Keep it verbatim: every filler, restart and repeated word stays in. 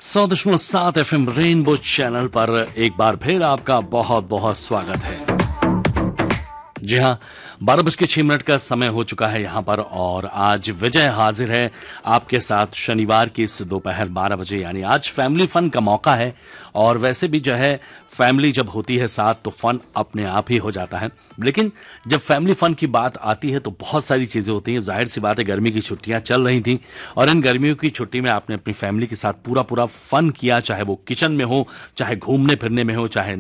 सौ दशमलव सात एफ एम रेनबो चैनल पर एक बार फिर आपका बहुत बहुत स्वागत है। जी हाँ, बारह बज के छह मिनट का समय हो चुका है यहाँ पर और आज विजय हाजिर है आपके साथ शनिवार की इस दोपहर बारह बजे, यानी आज फैमिली फन का मौका है। और वैसे भी जो है फैमिली जब होती है साथ तो फन अपने आप ही हो जाता है, लेकिन जब फैमिली फन की बात आती है तो बहुत सारी चीजें होती हैं। जाहिर सी बात है, गर्मी की छुट्टियां चल रही थी और इन गर्मियों की छुट्टी में आपने अपनी फैमिली के साथ पूरा पूरा फन किया, चाहे वो किचन में हो, चाहे घूमने फिरने में हो, चाहे